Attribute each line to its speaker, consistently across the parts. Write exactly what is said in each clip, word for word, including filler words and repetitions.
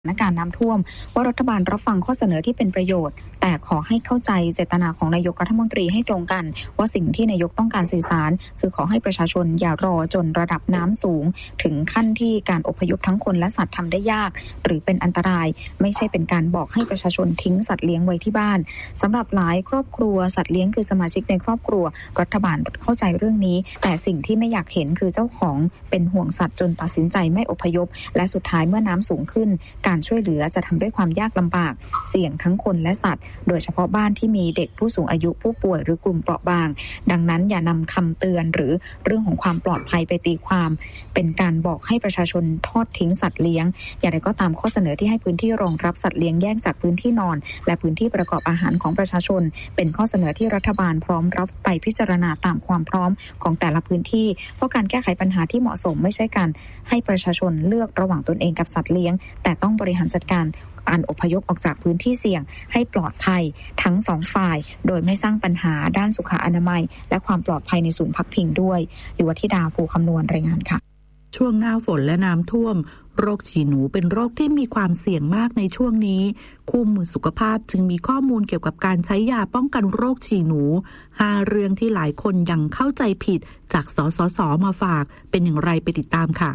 Speaker 1: สถานการณ์น้ำท่วมว่ารัฐบาลรับฟังข้อเสนอที่เป็นประโยชน์แต่ขอให้เข้าใจเจตนาของนายกรัฐมนตรีให้ตรงกันว่าสิ่งที่นายกต้องการสื่อสารคือขอให้ประชาชนอย่ารอจนระดับน้ำสูงถึงขั้นที่การอพยพทั้งคนและสัตว์ทำได้ยากหรือเป็นอันตรายไม่ใช่เป็นการบอกให้ประชาชนทิ้งสัตว์เลี้ยงไว้ที่บ้านสำหรับหลายครอบครัวสัตว์เลี้ยงคือสมาชิกในครอบครัวรัฐบาลเข้าใจเรื่องนี้แต่สิ่งที่ไม่อยากเห็นคือเจ้าของเป็นห่วงสัตว์จนตัดสินใจไม่อพยพและสุดท้ายเมื่อน้ำสูงขึ้นการช่วยเหลือจะทำด้วยความยากลำบากเสี่ยงทั้งคนและสัตว์โดยเฉพาะบ้านที่มีเด็กผู้สูงอายุผู้ป่วยหรือกลุ่มเปราะบางดังนั้นอย่านำคำเตือนหรือเรื่องของความปลอดภัยไปตีความเป็นการบอกให้ประชาชนทอดทิ้งสัตว์เลี้ยงอย่างไรก็ตามข้อเสนอที่ให้พื้นที่รองรับสัตว์เลี้ยงแยกจากพื้นที่นอนและพื้นที่ประกอบอาหารของประชาชนเป็นข้อเสนอที่รัฐบาลพร้อมรับไปพิจารณาตามความพร้อมของแต่ละพื้นที่เพราะการแก้ไขปัญหาที่เหมาะสมไม่ใช่การให้ประชาชนเลือกระหว่างตนเองกับสัตว์เลี้ยงแต่ต้องบริหารจัดการการอพยพออกจากพื้นที่เสี่ยงให้ปลอดภัยทั้งสองฝ่ายโดยไม่สร้างปัญหาด้านสุขอนามัยและความปลอดภัยในศูนย์พักพิงด้วยยุวธิดาภูคำนวณรายงานค่ะ
Speaker 2: ช่วงหน้าฝนและน้ำท่วมโรคฉี่หนูเป็นโรคที่มีความเสี่ยงมากในช่วงนี้คู่มือสุขภาพจึงมีข้อมูลเกี่ยวกับการใช้ยาป้องกันโรคฉี่หนูห้าเรื่องที่หลายคนยังเข้าใจผิดจากสสส.มาฝากเป็นอย่างไรไปติดตามค่ะ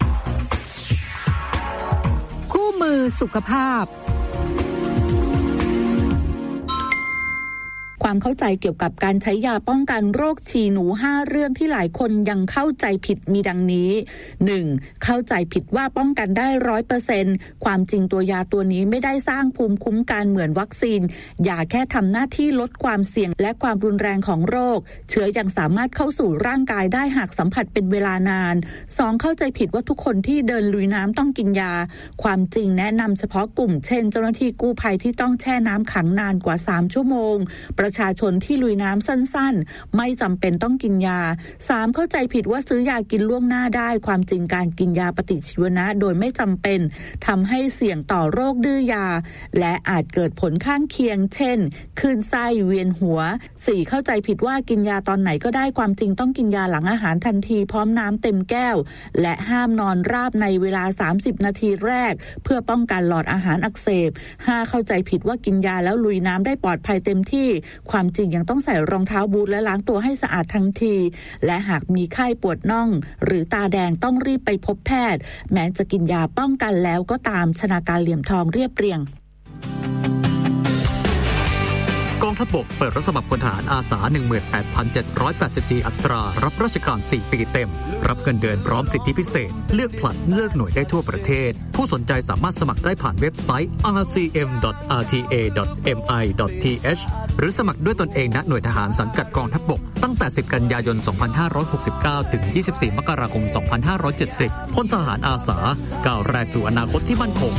Speaker 3: คู่มือสุขภาพความเข้าใจเกี่ยวกับการใช้ยาป้องกันโรคฉี่หนูห้าเรื่องที่หลายคนยังเข้าใจผิดมีดังนี้ หนึ่ง. เข้าใจผิดว่าป้องกันได้ ร้อยเปอร์เซ็นต์ ความจริงตัวยาตัวนี้ไม่ได้สร้างภูมิคุ้มกันเหมือนวัคซีนยาแค่ทำหน้าที่ลดความเสี่ยงและความรุนแรงของโรคเชื้อยังสามารถเข้าสู่ร่างกายได้หากสัมผัสเป็นเวลานาน สอง. เข้าใจผิดว่าทุกคนที่เดินลุยน้ำต้องกินยาความจริงแนะนำเฉพาะกลุ่มเช่นเจ้าหน้าที่กู้ภัยที่ต้องแช่น้ำขังนานกว่าสามชั่วโมงประชาชนที่ลุยน้ำสั้นๆไม่จำเป็นต้องกินยา สาม. เข้าใจผิดว่าซื้อยากินล่วงหน้าได้ความจริงการกินยาปฏิชีวนะโดยไม่จำเป็นทำให้เสี่ยงต่อโรคดื้อยาและอาจเกิดผลข้างเคียงเช่นคลื่นไส้เวียนหัว สี่. เข้าใจผิดว่ากินยาตอนไหนก็ได้ความจริงต้องกินยาหลังอาหารทันทีพร้อมน้ำเต็มแก้วและห้ามนอนราบในเวลาสามสิบนาทีแรกเพื่อป้องกันหลอดอาหารอักเสบ ห้า. เข้าใจผิดว่ากินยาแล้วลุยน้ำได้ปลอดภัยเต็มที่ความจริงยังต้องใส่รองเท้าบูทและล้างตัวให้สะอาดทันทีและหากมีไข้ปวดน่องหรือตาแดงต้องรีบไปพบแพทย์แม้จะกินยาป้องกันแล้วก็ตามชนาการเหลี่ยมทองเรียบเรียง
Speaker 4: กองทัพบกเปิดรับสมัครพลทหารอาสา หนึ่งหมื่นแปดพันเจ็ดร้อยแปดสิบสี่ อัตรารับราชการสี่ปีเต็มรับเงินเดือนพร้อมสิทธิพิเศษเลือกผลัดเลือกหน่วยได้ทั่วประเทศผู้สนใจสามารถสมัครได้ผ่านเว็บไซต์ อาร์ ซี เอ็ม ดอท อาร์ ที เอ ดอท เอ็ม ไอ ดอท ที เอช หรือสมัครด้วยตนเองณหน่วยทหารสังกัดกองทัพบกตั้งแต่สิบกันยายนสองพันห้าร้อยหกสิบเก้าถึงยี่สิบสี่มกราคมสองพันห้าร้อยเจ็ดสิบพลทหารอาสาก้าวแรกสู่อนาคตที่มั่นคง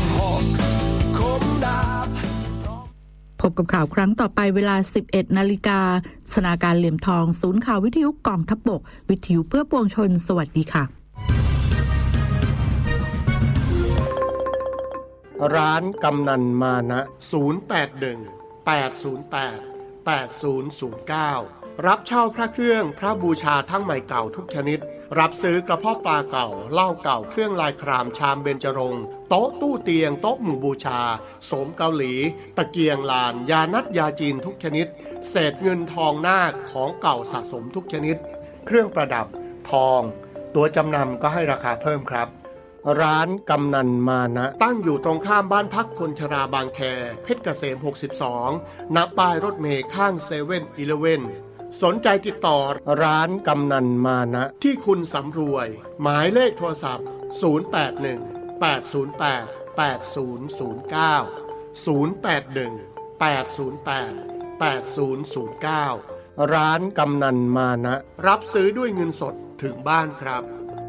Speaker 2: พบกับข่าวครั้งต่อไปเวลา สิบเอ็ดนาฬิกา ชนาการเหลี่ยมทองศูนย์ข่าววิทยุกองทัพบกวิทยุเพื่อปวงชนสวัสดีค่ะ
Speaker 5: ร้านกำนันมานะศูนย์ แปด หนึ่ง แปด ศูนย์ แปด แปด ศูนย์ ศูนย์ เก้ารับเช่าพระเครื่องพระบูชาทั้งใหม่เก่าทุกชนิดรับซื้อกระเพาะปลาเก่าเหล้าเก่าเครื่องลายครามชามเบญจรงค์โต๊ะตู้เตียงโต๊ะหมู่บูชาโสมเกาหลีตะเกียงลานยานัดยาจีนทุกชนิดเศษเงินทองนาคของเก่าสะสมทุกชนิดเครื่องประดับทองตัวจำนำก็ให้ราคาเพิ่มครับร้านกำนันมานะตั้งอยู่ตรงข้ามบ้านพักคนชราบางแคเพชรเกษมหกสิบสองณป้ายรถเมล์ข้างเซเว่นอีเลฟเว่นสนใจติดต่อร้านกำนันมานะที่คุณสำรวยหมายเลขโทรศัพท์ศูนย์ แปด หนึ่ง แปด ศูนย์ แปด แปด ศูนย์ ศูนย์ เก้า ศูนย์ แปด หนึ่ง แปด ศูนย์ แปด แปด ศูนย์ ศูนย์ เก้าร้านกำนันมานะรับซื้อด้วยเงินสดถึงบ้านครับ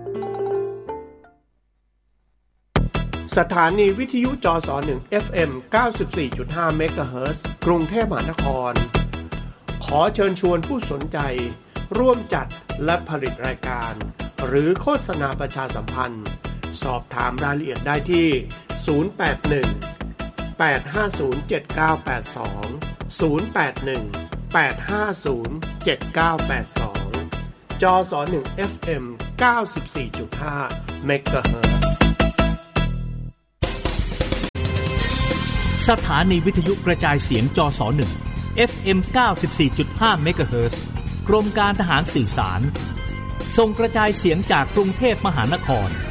Speaker 5: สถานีวิทยุจสหนึ่ง เอฟ เอ็ม เก้าสิบสี่จุดห้า เมกะเฮิรตซ์ กรุงเทพมหานครขอเชิญชวนผู้สนใจร่วมจัดและผลิตรายการหรือโฆษณาประชาสัมพันธ์สอบถามรายละเอียดได้ที่ศูนย์ แปด หนึ่ง แปด ห้า ศูนย์ เจ็ด เก้า แปด สอง ศูนย์ แปด หนึ่ง แปด ห้า ศูนย์ เจ็ด เก้า แปด สองจสหนึ่ง เอฟ เอ็ม เก้าสิบสี่จุดห้า เมกะเฮิรตซ์
Speaker 6: สถานีวิทยุกระจายเสียงจสหนึ่ง เอฟ เอ็ม เก้าสิบสี่จุดห้า เมกะเฮิรตซ์ กรมการทหารสื่อสารส่งกระจายเสียงจากกรุงเทพมหานคร